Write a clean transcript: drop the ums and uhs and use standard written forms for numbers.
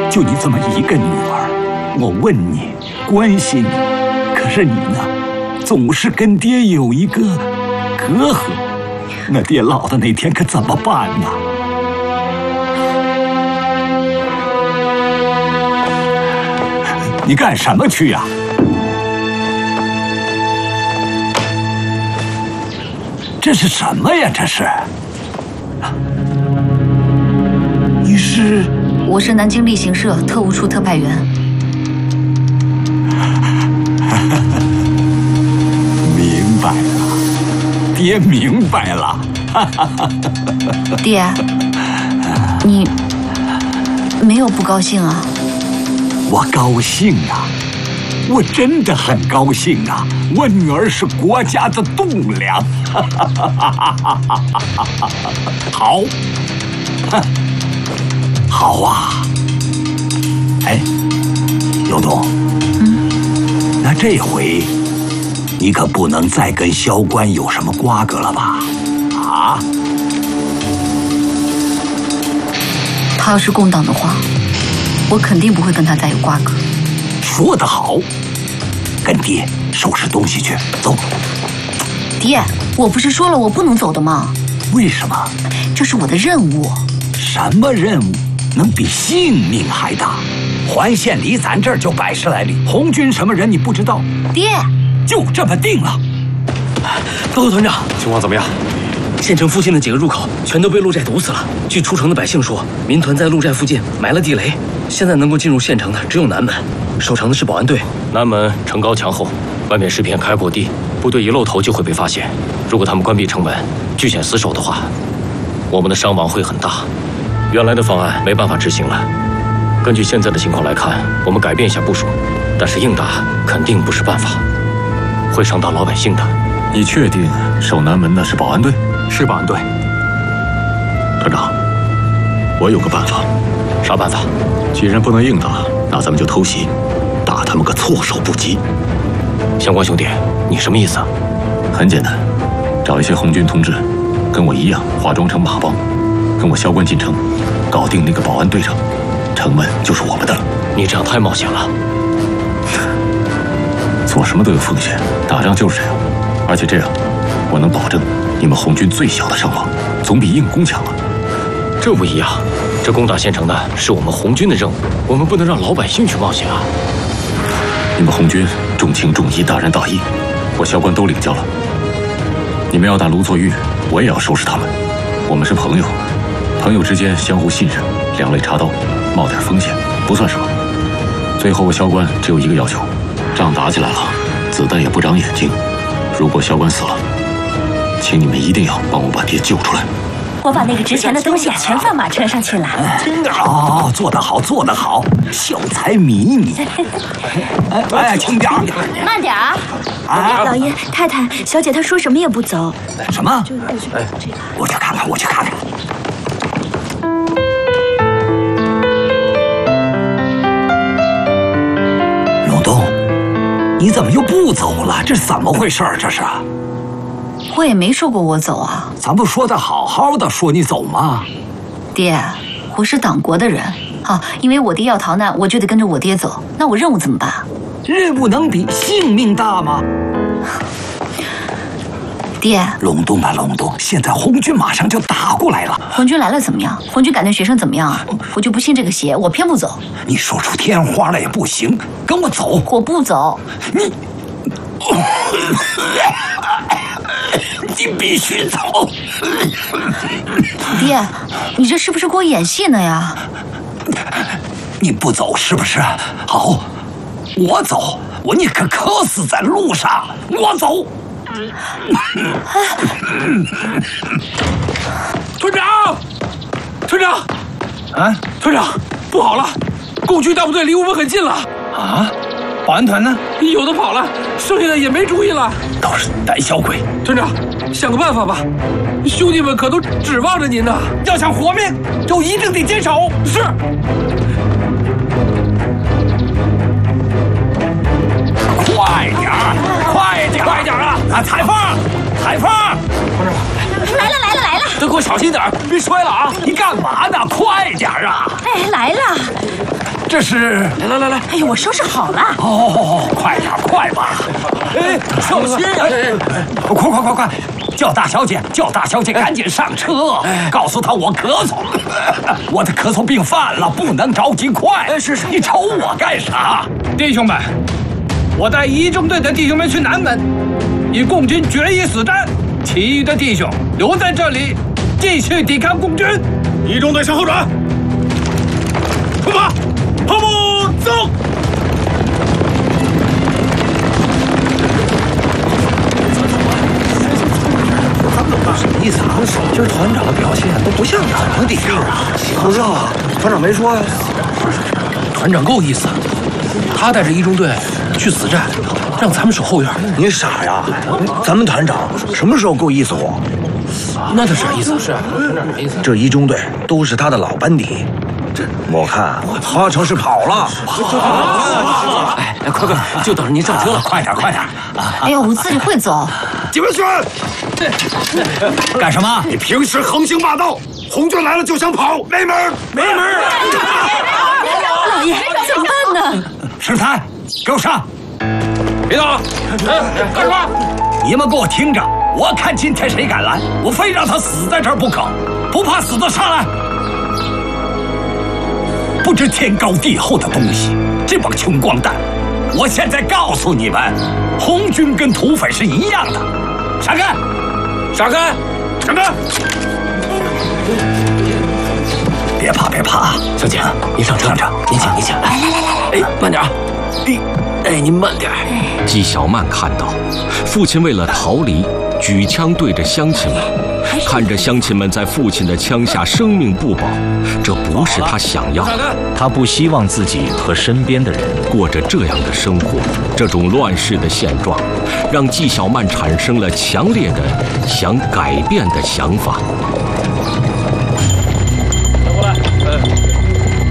就你这么一个女儿，我问你，关心你，可是你呢，总是跟爹有一个隔阂。那爹老的那天可怎么办呢？你干什么去呀？这是什么呀？这是？你是？ 我是南京例行社特务处特派员。 明白了，爹明白了。 爹，你没有不高兴啊？ 我高兴啊，我真的很高兴啊！我女儿是国家的栋梁。好，好啊！哎，刘东，那这回你可不能再跟萧关有什么瓜葛了吧？啊？ 他要是共党的话，我肯定不会跟他再有瓜葛。 说得好，跟爹收拾东西去，走。 爹，我不是说了我不能走的吗？ 为什么？ 这是我的任务。 什么任务能比性命还大？环县离咱这儿就100来里，红军什么人你不知道？ 爹， 就这么定了。 报告团长，情况怎么样？县城附近的几个入口全都被鹿寨堵死了。据出城的百姓说，民团在鹿寨附近埋了地雷，现在能够进入县城的只有南门，守城的是保安队。 南门城高墙厚，外面是片开阔地，部队一露头就会被发现。如果他们关闭城门，据险死守的话，我们的伤亡会很大。原来的方案没办法执行了。根据现在的情况来看，我们改变一下部署，但是硬打肯定不是办法，会伤到老百姓的。 你确定守南门的是保安队？ 是保安队。 团长，我有个办法。 啥办法？ 既然不能硬打，那咱们就偷袭，打他们个措手不及。 相关兄弟，你什么意思？ 很简单，找一些红军同志，跟我一样化妆成马帮，跟我萧关进城，搞定那个保安队长，城门就是我们的了。 你这样太冒险了。 做什么都有风险，打仗就是这样。而且这样，我能保证你们红军最小的伤亡，总比硬攻强啊。 这不一样，这攻打县城的是我们红军的任务，我们不能让老百姓去冒险啊。 你们红军重情重义，大仁大义，我萧关都领教了。你们要打卢作峪，我也要收拾他们。我们是朋友，朋友之间相互信任，两肋插刀，冒点风险不算什么。最后我萧关只有一个要求，仗打起来了，子弹也不长眼睛。如果萧关死了，请你们一定要帮我把爹救出来。 我把那个值钱的东西全放马车上去了。 听着哦，做得好，做得好，小财迷你。哎，轻点儿， 慢点儿啊！老爷、太太、小姐，她说什么也不走。 什么？我去看看，我去看看。永东，你怎么又不走了？这是怎么回事？这是？ 我也没说过我走啊。 咱不说的好好的，说你走吗？ 爹，我是党国的人啊，因为我爹要逃难，我就得跟着我爹走。那我任务怎么办？ 任务能比性命大吗？ 爹， 隆冬啊隆冬，现在红军马上就打过来了。 红军来了怎么样？红军赶那学生怎么样啊？我就不信这个邪，我偏不走。 你说出天花来也不行，跟我走。 我不走。 你必须走。 爹，你这是不是给我演戏呢呀？ 你不走是不是？好，我走，你可渴死在路上，我走。 团长，团长， 啊， 团长，不好了，共军大部队离我们很近了。 啊，保安团呢？ 有的跑了，剩下的也没主意了。 都是胆小鬼。 团长，想个办法吧，兄弟们可都指望着您呢。 要想活命，就一定得坚守。 是。 快点儿，快点儿，快点儿啊！啊，彩凤，彩凤， 来了来了来了！ 都给我小心点儿，别摔了啊！你干嘛呢？快点儿啊！ 哎，来了。 这是来！ 哎呦，我收拾好了。 哦，快点，快吧！哎，小心！快！叫大小姐，赶紧上车！告诉她我咳嗽，我的咳嗽病犯了，不能着急快。是，你瞅我干啥？ 弟兄们，我带一中队的弟兄们去南门，与共军决一死战，其余的弟兄留在这里，继续抵抗共军。 一中队向后转，出发，跑步走。 什么意思啊？今儿团长的表现都不像堂弟啊！ 不知道啊，团长没说呀。团长够意思，他带着一中队去死战，让咱们守后院。 你傻呀？咱们团长什么时候够意思过？ 那他啥意思？是团长啥意思？ 这一中队都是他的老班底，我看八成是跑了。 哎，快，就等着您上车了， 快点！ 哎呀，我自己会走。 你们选干什么？ 你平时横行霸道，红军来了就想跑，没门！ 老爷，怎么办呢？ 石才，给我上！ 别动！干什么？ 你们给我听着，我看今天谁敢来，我非让他死在这儿不可！不怕死的上来！不知天高地厚的东西，这帮穷光蛋！我现在告诉你们，红军跟土匪是一样的。闪开！别怕！ 小姐，您上车，您请。来！哎，慢点啊！哎，您慢点。 纪晓曼看到父亲为了逃离，举枪对着乡亲们，看着乡亲们在父亲的枪下生命不保，这不是他想要的。 他不希望自己和身边的人过着这样的生活。这种乱世的现状，让纪晓曼产生了强烈的想改变的想法。